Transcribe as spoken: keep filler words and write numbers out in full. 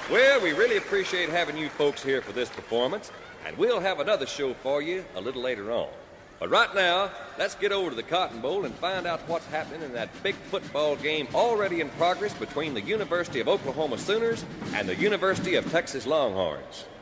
Well, we really appreciate having you folks here for this performance, and we'll have another show for you a little later on. But right now, let's get over to the Cotton Bowl and find out what's happening in that big football game already in progress between the University of Oklahoma Sooners and the University of Texas Longhorns.